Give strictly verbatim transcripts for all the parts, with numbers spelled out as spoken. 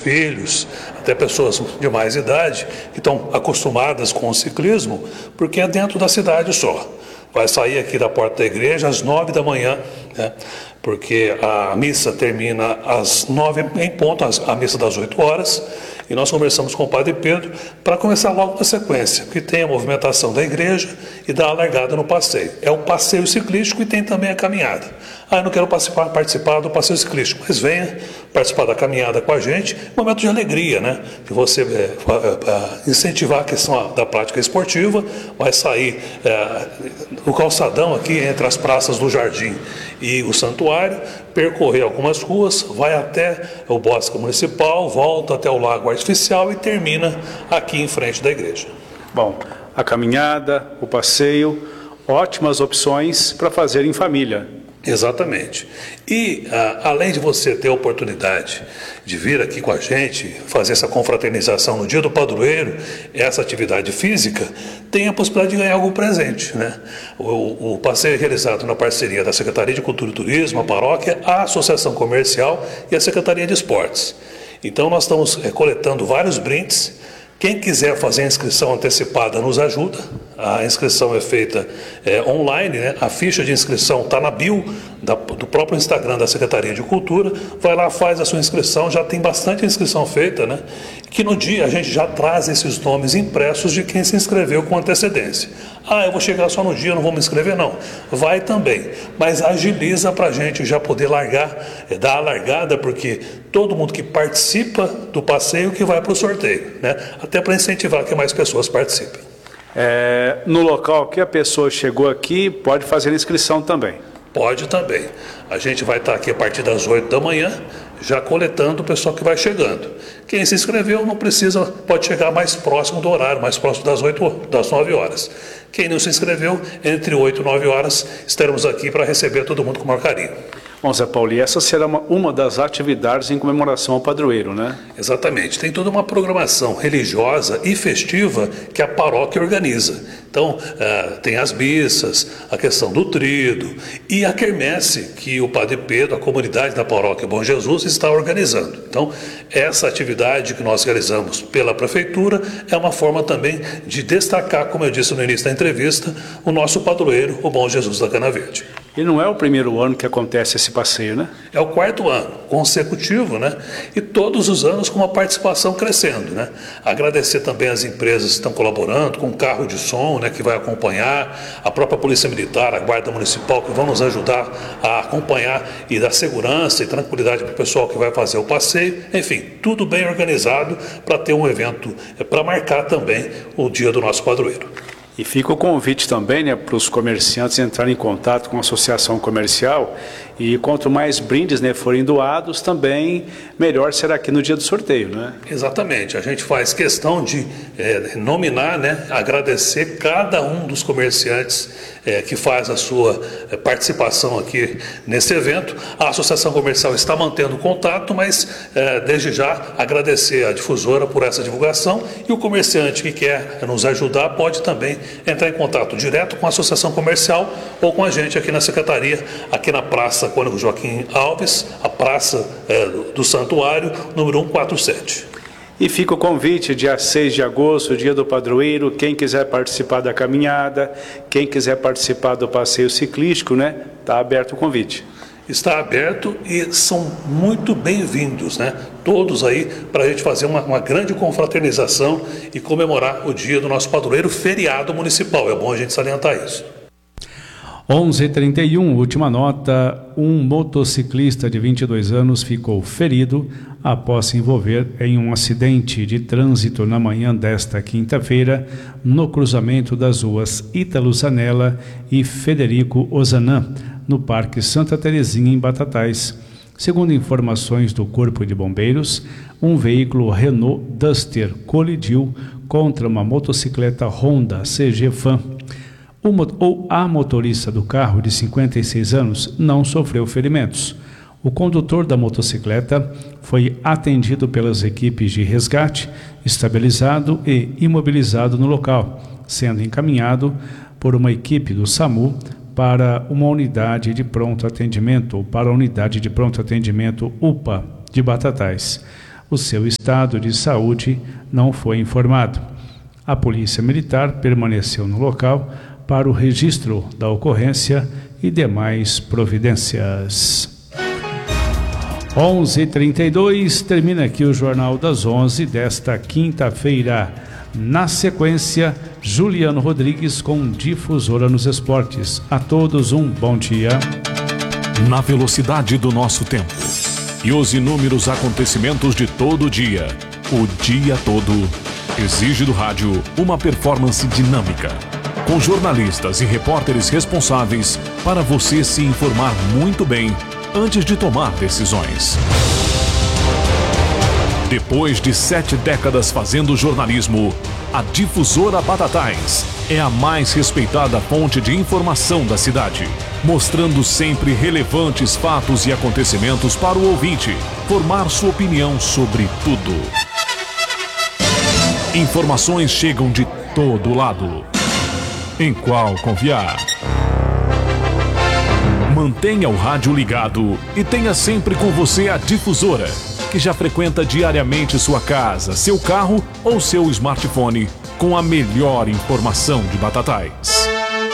filhos, até pessoas de mais idade, que estão acostumadas com o ciclismo, porque é dentro da cidade só. Vai sair aqui da porta da igreja às nove da manhã, né? Porque a missa termina às nove em ponto, a missa das oito horas, e nós conversamos com o Padre Pedro para começar logo na sequência, que tem a movimentação da igreja e da largada no passeio. É o passeio ciclístico e tem também a caminhada. Ah, eu não quero participar, participar do passeio ciclístico, mas venha participar da caminhada com a gente, um momento de alegria, né? De você é, é, incentivar a questão da prática esportiva, vai sair é, o calçadão aqui entre as praças do Jardim e o Santuário, percorrer algumas ruas, vai até o Bosque Municipal, volta até o Lago Artificial e termina aqui em frente da igreja. Bom, a caminhada, o passeio, ótimas opções para fazer em família. Exatamente. E a, além de você ter a oportunidade de vir aqui com a gente, fazer essa confraternização no dia do padroeiro, essa atividade física, tem a possibilidade de ganhar algum presente, né? O, o passeio é realizado na parceria da Secretaria de Cultura e Turismo, a paróquia, a Associação Comercial e a Secretaria de Esportes. Então nós estamos é, coletando vários brindes. Quem quiser fazer a inscrição antecipada nos ajuda. A inscrição é feita é, online, né? A ficha de inscrição está na bio da, do próprio Instagram da Secretaria de Cultura. Vai lá, faz a sua inscrição, já tem bastante inscrição feita, né? Que no dia a gente já traz esses nomes impressos de quem se inscreveu com antecedência. Ah, eu vou chegar só no dia, não vou me inscrever, não. Vai também, mas agiliza para a gente já poder largar, é, dar a largada, porque todo mundo que participa do passeio que vai para o sorteio, né? Até para incentivar que mais pessoas participem. É, no local que a pessoa chegou aqui, pode fazer inscrição também? Pode também. A gente vai estar aqui a partir das oito da manhã, já coletando o pessoal que vai chegando. Quem se inscreveu não precisa, pode chegar mais próximo do horário, mais próximo das oito, das nove horas. Quem não se inscreveu, entre oito e nove horas, estaremos aqui para receber todo mundo com o maior carinho. Bom, Zé Paulo, e essa será uma, uma das atividades em comemoração ao padroeiro, né? Exatamente. Tem toda uma programação religiosa e festiva que a paróquia organiza. Então, uh, tem as missas, a questão do trido e a quermesse que o Padre Pedro, a comunidade da paróquia Bom Jesus, está organizando. Então, essa atividade que nós realizamos pela prefeitura é uma forma também de destacar, como eu disse no início da entrevista, o nosso padroeiro, o Bom Jesus da Cana Verde. E não é o primeiro ano que acontece esse passeio, né? É o quarto ano consecutivo, né? E todos os anos com uma participação crescendo, né? Agradecer também as empresas que estão colaborando com carro de som, né? Que vai acompanhar, a própria Polícia Militar, a Guarda Municipal, que vão nos ajudar a acompanhar e dar segurança e tranquilidade para o pessoal que vai fazer o passeio. Enfim, tudo bem organizado para ter um evento, para marcar também o dia do nosso padroeiro. E fica o convite também, né, para os comerciantes entrarem em contato com a associação comercial, e quanto mais brindes, né, forem doados, também melhor será aqui no dia do sorteio, né? Exatamente, a gente faz questão de é, nominar, né, agradecer cada um dos comerciantes é, que faz a sua é, participação aqui nesse evento. A associação comercial está mantendo contato, mas é, desde já agradecer a difusora por essa divulgação, e o comerciante que quer nos ajudar pode também entrar em contato direto com a associação comercial ou com a gente aqui na secretaria, aqui na Praça Cônego Joaquim Alves, a Praça é, do Santuário, número cento e quarenta e sete. E fica o convite, dia seis de agosto, dia do padroeiro, quem quiser participar da caminhada, quem quiser participar do passeio ciclístico, né? Está aberto o convite. Está aberto e são muito bem-vindos, né? Todos aí, para a gente fazer uma, uma grande confraternização e comemorar o dia do nosso padroeiro, feriado municipal. É bom a gente salientar isso. onze e trinta e um, última nota. Um motociclista de vinte e dois anos ficou ferido após se envolver em um acidente de trânsito na manhã desta quinta-feira no cruzamento das ruas Ítalo Zanella e Federico Ozanam, no Parque Santa Terezinha, em Batatais. Segundo informações do Corpo de Bombeiros, um veículo Renault Duster colidiu contra uma motocicleta Honda C G Fan. O, ou a motorista do carro, de cinquenta e seis anos, não sofreu ferimentos. O condutor da motocicleta foi atendido pelas equipes de resgate, estabilizado e imobilizado no local, sendo encaminhado por uma equipe do SAMU para uma unidade de pronto atendimento, ou para a unidade de pronto atendimento U P A de Batatais. O seu estado de saúde não foi informado. A Polícia Militar permaneceu no local para o registro da ocorrência e demais providências. onze e trinta e dois, termina aqui o Jornal das onze desta quinta-feira. Na sequência, Juliano Rodrigues com Difusora nos Esportes. A todos um bom dia. Na velocidade do nosso tempo e os inúmeros acontecimentos de todo o dia, o dia todo, exige do rádio uma performance dinâmica, com jornalistas e repórteres responsáveis para você se informar muito bem antes de tomar decisões. Depois de sete décadas fazendo jornalismo, a Difusora Batatais é a mais respeitada fonte de informação da cidade, mostrando sempre relevantes fatos e acontecimentos para o ouvinte formar sua opinião sobre tudo. Informações chegam de todo lado. Em qual confiar? Mantenha o rádio ligado e tenha sempre com você a Difusora, que já frequenta diariamente sua casa, seu carro ou seu smartphone com a melhor informação de Batatais.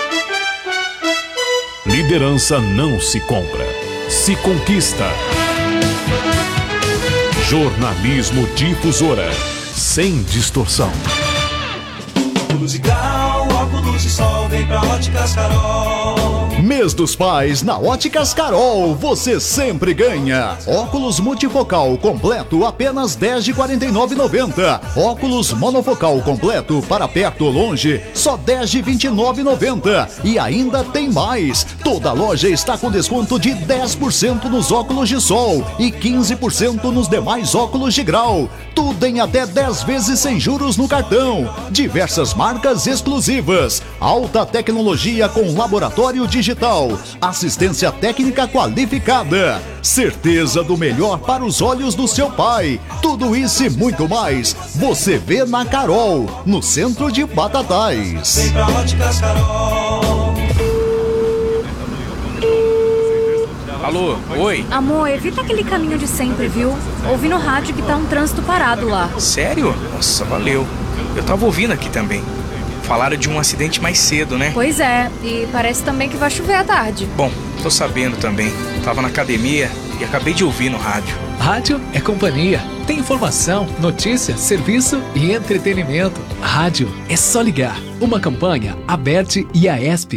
Liderança não se compra, se conquista. Jornalismo Difusora, sem distorção. Óculos e grau, óculos e sol, vem pra Óticas Carol. Mês dos Pais na Óticas Carol, você sempre ganha. Óculos multifocal completo apenas dez de quarenta e nove reais e noventa centavos. Óculos monofocal completo para perto ou longe, só dez de vinte e nove reais e noventa centavos. E ainda tem mais. Toda loja está com desconto de dez por cento nos óculos de sol e quinze por cento nos demais óculos de grau. Tudo em até dez vezes sem juros no cartão. Diversas marcas exclusivas. Alta tecnologia com laboratório digital. Assistência técnica qualificada. Certeza do melhor para os olhos do seu pai. Tudo isso e muito mais você vê na Carol, no centro de Batatais. Vem pra Óticas Carol. Alô, oi? Amor, evita aquele caminho de sempre, viu? Ouvi no rádio que tá um trânsito parado lá. Sério? Nossa, valeu. Eu tava ouvindo aqui também. Falaram de um acidente mais cedo, né? Pois é, e parece também que vai chover à tarde. Bom, tô sabendo também. Tava na academia e acabei de ouvir no rádio. Rádio é companhia. Tem informação, notícia, serviço e entretenimento. Rádio é só ligar. Uma campanha, Aberte e a ESP.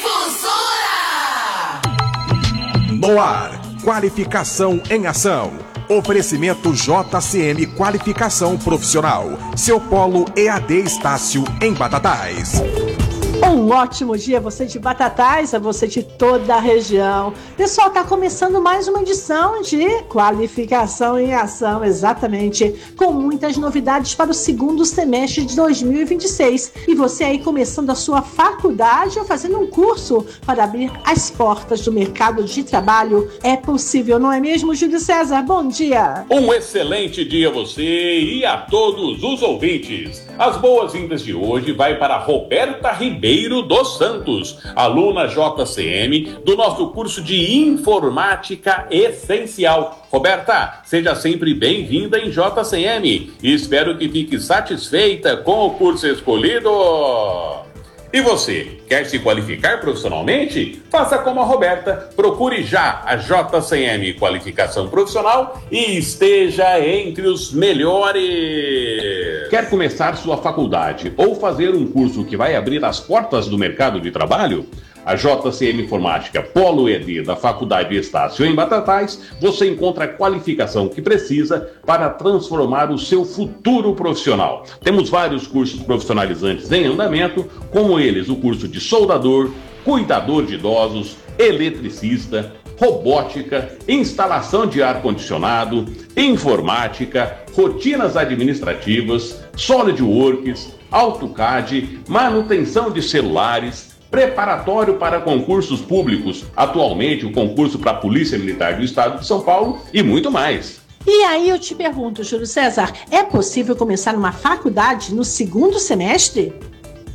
No ar, qualificação em ação. Oferecimento J C M Qualificação Profissional. Seu polo E A D Estácio em Batatais. Um ótimo dia a você de Batatais, a você de toda a região. Pessoal, está começando mais uma edição de Qualificação em Ação, exatamente, com muitas novidades para o segundo semestre de dois mil e vinte e seis. E você aí começando a sua faculdade ou fazendo um curso para abrir as portas do mercado de trabalho, é possível, não é mesmo, Júlio César? Bom dia! Um excelente dia a você e a todos os ouvintes. As boas-vindas de hoje vai para Roberta Ribeiro dos Santos, aluna J C M do nosso curso de Informática Essencial. Roberta, seja sempre bem-vinda em J C M e espero que fique satisfeita com o curso escolhido. E você, quer se qualificar profissionalmente? Faça como a Roberta, procure já a J C M Qualificação Profissional e esteja entre os melhores. Quer começar sua faculdade ou fazer um curso que vai abrir as portas do mercado de trabalho? A J C M Informática Polo E A D da Faculdade Estácio em Batatais, você encontra a qualificação que precisa para transformar o seu futuro profissional. Temos vários cursos profissionalizantes em andamento, como eles o curso de soldador, cuidador de idosos, eletricista, robótica, instalação de ar-condicionado, informática, rotinas administrativas, SolidWorks, AutoCAD, manutenção de celulares, preparatório para concursos públicos, atualmente o concurso para a Polícia Militar do Estado de São Paulo e muito mais. E aí eu te pergunto, Júlio César, é possível começar uma faculdade no segundo semestre?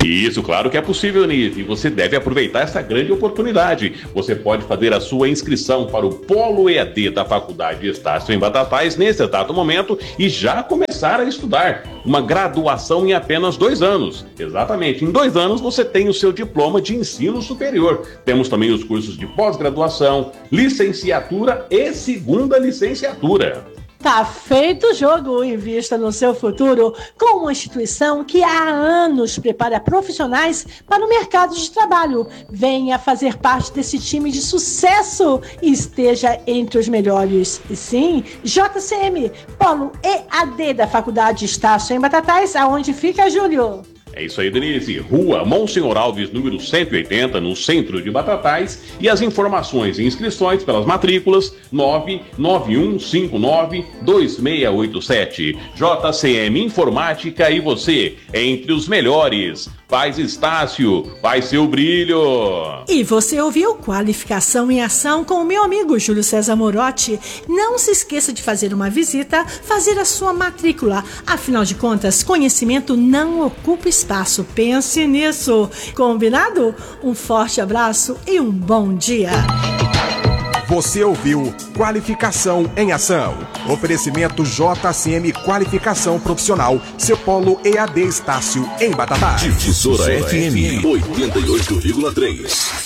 Isso, claro que é possível, Nise, e você deve aproveitar essa grande oportunidade. Você pode fazer a sua inscrição para o Polo E A D da Faculdade Estácio em Batatais nesse exato momento e já começar a estudar. Uma graduação em apenas dois anos. Exatamente, em dois anos você tem o seu diploma de ensino superior. Temos também os cursos de pós-graduação, licenciatura e segunda licenciatura. Tá feito o jogo. Invista no seu futuro com uma instituição que há anos prepara profissionais para o mercado de trabalho. Venha fazer parte desse time de sucesso e esteja entre os melhores. E sim, J C M, Polo E A D da Faculdade Estácio em Batatais, aonde fica, Júlio? É isso aí, Denise. Rua Monsenhor Alves, número cento e oitenta, no centro de Batatais. E as informações e inscrições pelas matrículas nove nove um cinco nove dois seis oito sete. J C M Informática e você, entre os melhores. Faz Estácio, faz seu brilho. E você ouviu Qualificação em Ação com o meu amigo Júlio César Morotti. Não se esqueça de fazer uma visita, fazer a sua matrícula. Afinal de contas, conhecimento não ocupa espaço. Pense nisso. Combinado? Um forte abraço e um bom dia. Você ouviu Qualificação em Ação. Oferecimento J C M Qualificação Profissional, seu polo E A D Estácio em Batatais. Difusora F M oitenta e oito vírgula três.